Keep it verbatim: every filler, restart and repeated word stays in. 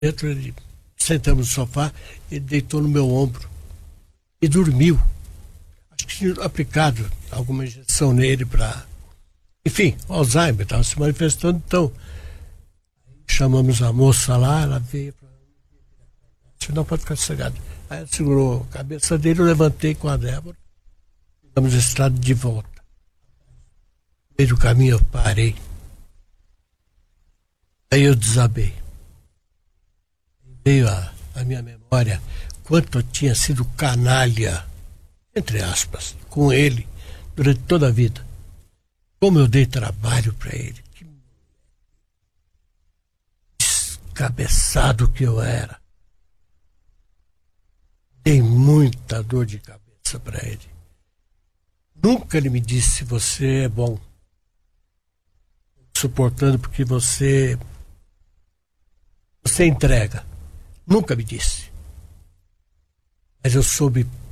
dentro, ele, sentamos no sofá, ele deitou no meu ombro e dormiu. Acho que tinha aplicado alguma injeção nele para... Enfim, o Alzheimer estava se manifestando, então chamamos a moça lá, ela veio para... Disse, não, pode ficar sossegado. Aí ela segurou a cabeça dele, eu levantei com a Débora, ficamos estrada de volta. No meio do caminho eu parei. Aí eu desabei. Veio a, a minha memória quanto eu tinha sido canalha, entre aspas, com ele durante toda a vida. Como eu dei trabalho para ele. Que descabeçado que eu era. Dei muita dor de cabeça para ele. Nunca ele me disse, você é bom. Suportando porque você... Você entrega. Nunca me disse. Mas eu soube